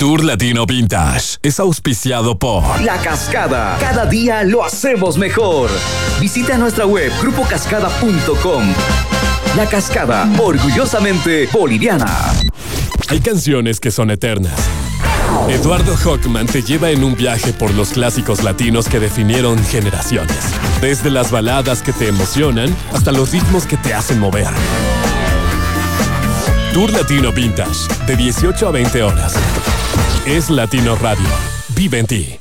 Tour Latino Vintage es auspiciado por La Cascada. Cada día lo hacemos mejor. Visita nuestra web grupocascada.com. La Cascada, orgullosamente boliviana. Hay canciones que son eternas. Eduardo Hockman te lleva en un viaje por los clásicos latinos que definieron generaciones. Desde las baladas que te emocionan hasta los ritmos que te hacen mover. Tour Latino Vintage, de 18 a 20 horas. Es Latino Radio. Vive en ti.